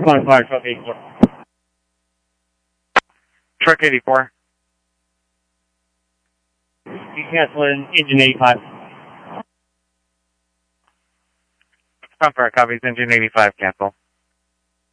Fire Truck 84. Truck 84. You cancel in engine 85. Fire copies, engine 85, cancel.